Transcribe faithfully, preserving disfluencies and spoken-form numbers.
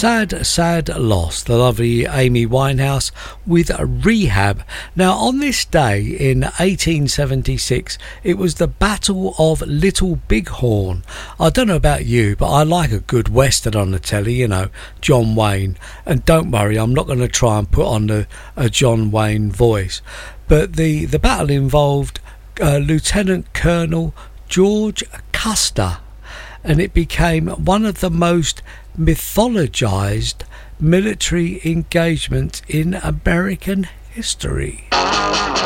sad, sad loss. The lovely Amy Winehouse with Rehab. Now, on this day in eighteen seventy-six, it was the Battle of Little Bighorn. I don't know about you, but I like a good western on the telly, you know, John Wayne. And don't worry, I'm not going to try and put on the, a John Wayne voice. But the, the battle involved uh, Lieutenant Colonel George Custer, and it became one of the most mythologized military engagements in American history.